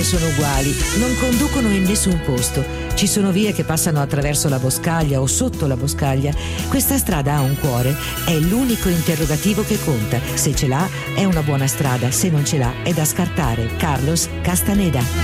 sono uguali, non conducono in nessun posto. Ci sono vie che passano attraverso la boscaglia o sotto la boscaglia. Questa strada ha un cuore? È l'unico interrogativo che conta. Se ce l'ha, è una buona strada. Se non ce l'ha, è da scartare. Carlos Castaneda.